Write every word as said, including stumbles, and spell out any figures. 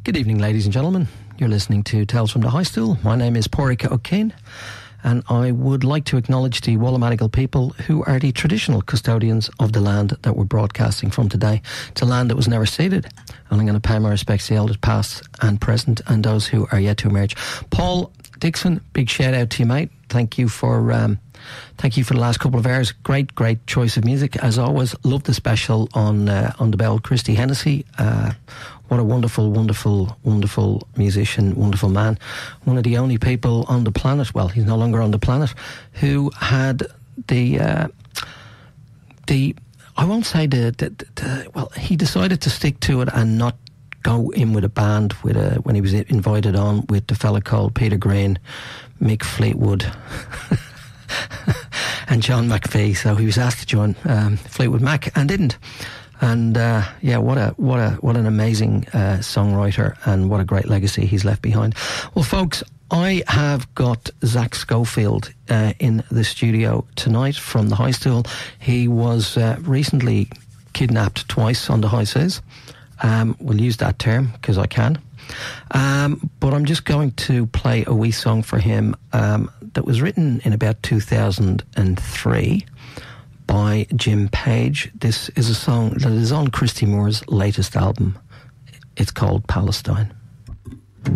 Good evening, ladies and gentlemen. You're listening to Tales from the High Stool. My name is Pádraig O'Kane, and I would like to acknowledge the Wallamadigal people who are the traditional custodians of the land that we're broadcasting from today. It's a land that was never ceded, and I'm going to pay my respects to the elders past and present and those who are yet to emerge. Paul Dixon, big shout out to you, mate. Thank you for um, thank you for the last couple of hours. Great, great choice of music as always. Love the special on uh, on the bell, Christy Hennessy. Uh, what a wonderful, wonderful, wonderful musician, wonderful man. One of the only people on the planet. Well, he's no longer on the planet. Who had the uh, the I won't say the, the, the, the well. He decided to stick to it and not go in with a band with a, when he was invited on with the fella called Peter Green, Mick Fleetwood and John McVie. So he was asked to join um, Fleetwood Mac and didn't. And uh, yeah, what a what a what an amazing uh, songwriter, and what a great legacy he's left behind. Well, folks, I have got Zach Schofield uh, in the studio tonight from the High Stool. He was uh, recently kidnapped twice on the high seas. Um, we'll use that term because I can. Um, but I'm just going to play a wee song for him um, that was written in about two thousand three by Jim Page. This is a song that is on Christy Moore's latest album. It's called Palestine.